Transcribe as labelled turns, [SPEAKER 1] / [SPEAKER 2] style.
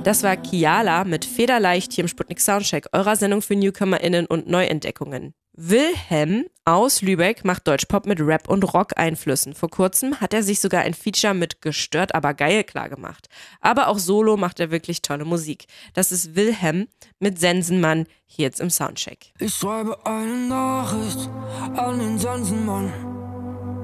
[SPEAKER 1] Das war Kiala mit Federleicht hier im Sputnik Soundcheck, eurer Sendung für NewcomerInnen und Neuentdeckungen. Wilhelm aus Lübeck macht Deutschpop mit Rap- und Rock-Einflüssen. Vor kurzem hat er sich sogar ein Feature mit Gestört, aber geil klargemacht. Aber auch solo macht er wirklich tolle Musik. Das ist Wilhelm mit Sensenmann hier jetzt im Soundcheck.
[SPEAKER 2] Ich schreibe eine Nachricht an den Sensenmann.